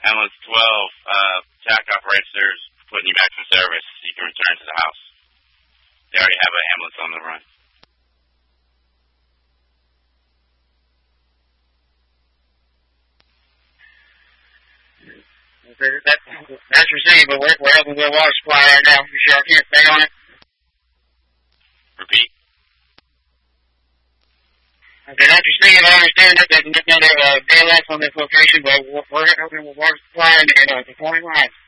Ambulance 12, Jackoff Register's putting you back in service. You can return to the house. They already have an ambulance on the run. That's received, but we're helping with a water supply right now. You sure I can't stay on it? Repeat. Okay, that's received. I understand that there's another ALS on this location, but we're helping with water supply and performing lines.